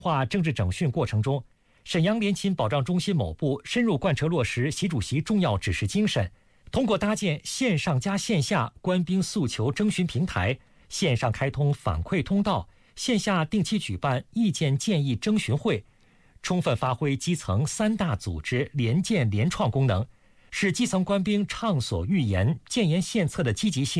化政治整训过程中，沈阳联勤保障中心某部深入贯彻落实习主席重要指示精神，通过搭建线上加线下官兵诉求征询平台，线上开通反馈通道，线下定期举办意见建议征询会，充分发挥基层3大组织联建联创功能，使基层官兵畅所欲言、建言献策的积极性